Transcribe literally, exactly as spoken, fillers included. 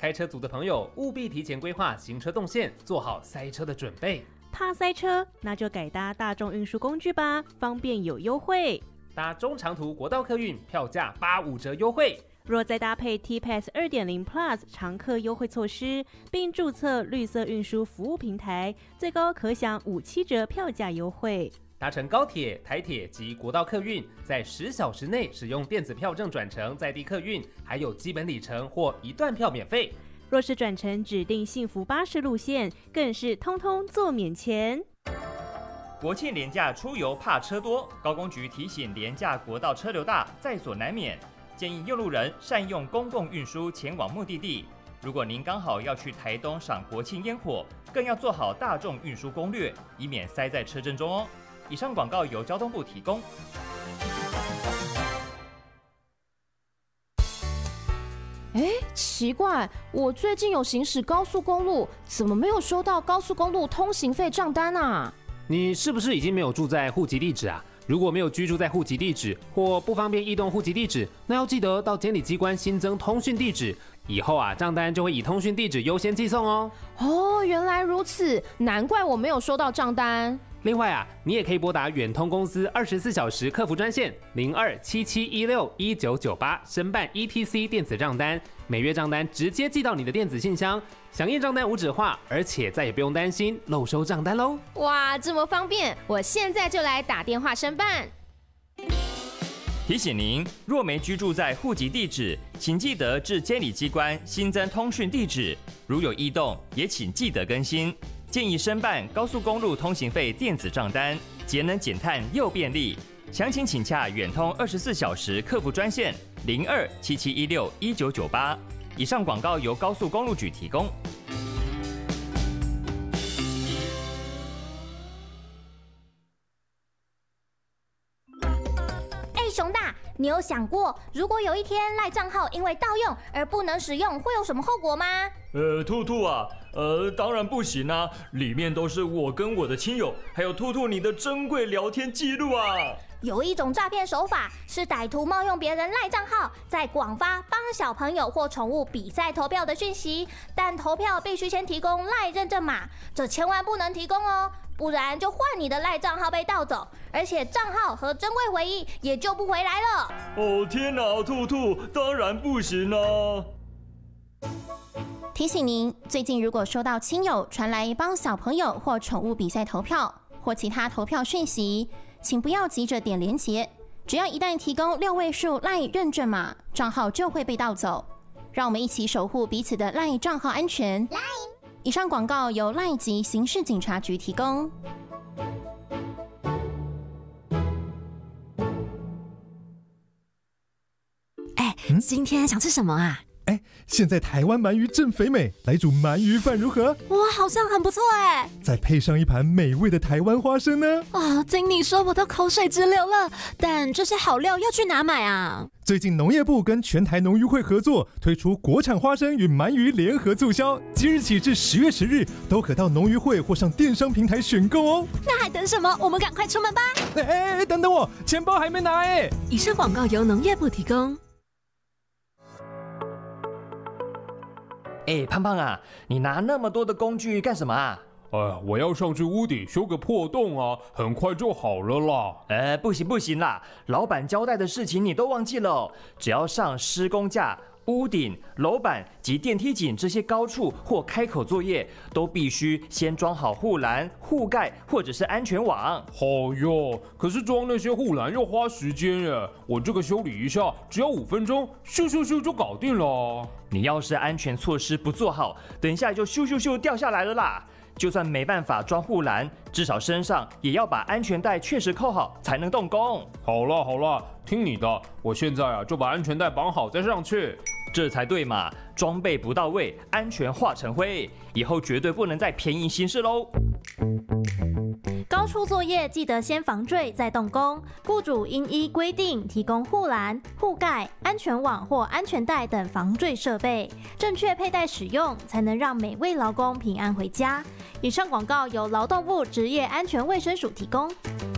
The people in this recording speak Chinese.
开车族的朋友务必提前规划行车动线，做好塞车的准备。 怕塞车，那就改搭大众运输工具吧，方便有优惠。 搭中长途国道客运，票价八五折优惠。 若再搭配 T-Pass 二点零 Plus 常客优惠措施，并注册绿色运输服务平台，最高可享五七折票价优惠。 搭乘高铁、台铁及国道客运，在十小时内使用电子票证转乘在地客运，还有基本里程或一段票免费。 若是转乘指定幸福巴士路线，更是通通做免钱。 国庆连假出游怕车多，高公局提醒连假国道车流大，在所难免，建议用路人善用公共运输前往目的地。如果您刚好要去台东赏国庆烟火，更要做好大众运输攻略，以免塞在车阵中哦。以上广告由交通部提供。 哎，奇怪，我最近有行驶高速公路，怎么没有收到高速公路通行费账单啊？ 你是不是已经没有住在户籍地址啊？如果没有居住在户籍地址，或不方便移动户籍地址，那要记得到监理机关新增通讯地址。以后啊，账单就会以通讯地址优先寄送哦。 哦，原来如此，难怪我没有收到账单。 另外啊，你也可以拨打远通公司二十四小时客服专线零二七七一六一九九八申办 E T C 电子账单，每月账单直接寄到你的电子信箱，响应账单无纸化，而且再也不用担心漏收账单喽。 哇，这么方便，我现在就来打电话申办。 提醒您，若没居住在户籍地址，请记得至监理机关新增通讯地址，如有异动，也请记得更新。建议申办高速公路通行费电子账单，节能减碳又便利。详情请洽远通二十四小时客服专线零二七七一六一九九八。以上广告由高速公路局提供。 哎，熊大，你有想过，如果有一天赖账号因为盗用而不能使用，会有什么后果吗？ 呃，兔兔啊，呃，当然不行啊，里面都是我跟我的亲友，还有兔兔你的珍贵聊天记录啊。 有一种诈骗手法是歹徒冒用别人赖账号，在广发帮小朋友或宠物比赛投票的讯息，但投票必须先提供赖认证码，这千万不能提供哦，不然就换你的赖账号被盗走，而且账号和珍贵回忆也救不回来了。 哦天哪，兔兔，当然不行啊！ 提醒您，最近如果收到亲友传来帮小朋友或宠物比赛投票或其他投票讯息，请不要急着点连结，只要一旦提供六位数 LINE 认证码，账号就会被盗走。让我们一起守护彼此的 LINE 账号安全。以上广告由 LINE 及刑事警察局提供。 哎，今天想吃什么啊？ 哎，现在台湾鳗鱼正肥美，来煮鳗鱼饭如何？ 哇，好像很不错哎！ 再配上一盘美味的台湾花生呢？ 啊，听你说我都口水直流了。但这些好料要去哪买啊？ 最近农业部跟全台农渔会合作，推出国产花生与鳗鱼联合促销，即日起至十月十日，都可到农渔会或上电商平台选购哦。 那还等什么？我们赶快出门吧！ 哎哎，等等我，钱包还没拿哎。 以上广告由农业部提供。 哎，胖胖啊，你拿那么多的工具干什么啊？ 哎，我要上去屋顶修个破洞啊，很快就好了啦。 哎，不行不行啦，老板交代的事情你都忘记了。只要上施工架、屋顶、楼板及电梯井这些高处或开口作业，都必须先装好护栏、护盖或者是安全网。 好哟，可是装那些护栏要花时间耶，我这个修理一下只要五分钟，咻咻咻就搞定了。 你要是安全措施不做好，等一下就咻咻咻掉下来了啦。就算没办法装护栏，至少身上也要把安全带确实扣好，才能动工。 好了好了，听你的，我现在啊就把安全带绑好再上去。 这才对嘛，装备不到位，安全化成灰，以后绝对不能再便宜行事喽。 高处作业记得先防坠再动工，雇主应依规定提供护栏、护盖、安全网或安全带等防坠设备，正确佩戴使用，才能让每位劳工平安回家。以上广告由劳动部职业安全卫生署提供。